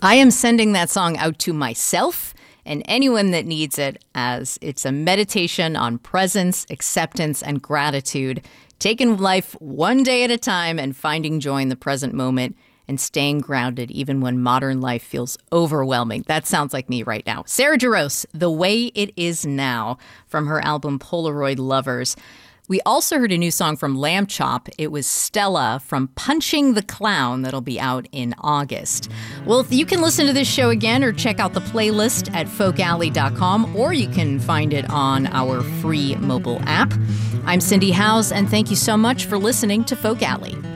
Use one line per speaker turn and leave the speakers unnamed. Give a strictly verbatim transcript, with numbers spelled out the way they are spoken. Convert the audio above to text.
I am sending that song out to myself and anyone that needs it, as it's a meditation on presence, acceptance, and gratitude, taking life one day at a time and finding joy in the present moment and staying grounded even when modern life feels overwhelming. That sounds like me right now. Sarah Jarosz, The Way It Is Now, from her album Polaroid Lovers. We also heard a new song from Lamb Chop. It was Stella from Punching the Clown that'll be out in August. Well, you can listen to this show again or check out the playlist at folk alley dot com, or you can find it on our free mobile app. I'm Cindy Howes, and thank you so much for listening to Folk Alley.